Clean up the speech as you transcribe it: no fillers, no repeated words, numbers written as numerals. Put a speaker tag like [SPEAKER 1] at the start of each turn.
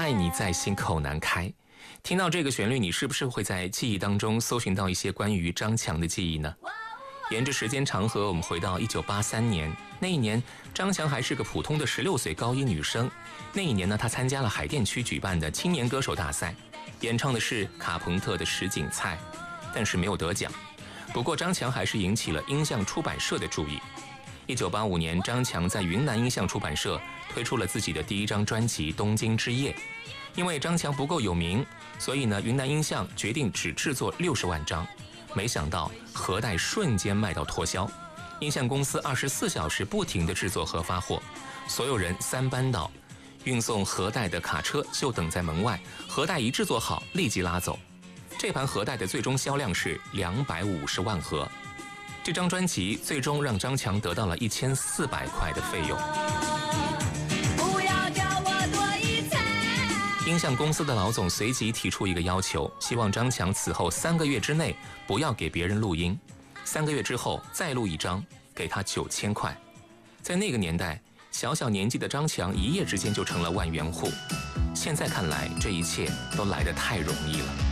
[SPEAKER 1] 爱你在心口难开。听到这个旋律，你是不是会在记忆当中搜寻到一些关于张强的记忆呢？沿着时间长河，我们回到1983年，那一年张强还是个普通的16岁高一女生。那一年呢，她参加了海淀区举办的青年歌手大赛，演唱的是卡朋特的《什锦菜》，但是没有得奖。不过张强还是引起了音像出版社的注意。1985年，张强在云南音像出版社推出了自己的第一张专辑《东京之夜》。因为张强不够有名，所以呢，云南音像决定只制作60万张。没想到盒带瞬间卖到脱销，音像公司24小时不停地制作和发货，所有人3班倒，运送盒带的卡车就等在门外，盒带一制作好立即拉走。这盘盒带的最终销量是250万盒。这张专辑最终让张强得到了1400块的费用。音像公司的老总随即提出一个要求，希望张强此后3个月之内不要给别人录音，3个月之后再录一张，给他9000块。在那个年代，小小年纪的张强一夜之间就成了万元户。现在看来，这一切都来得太容易了。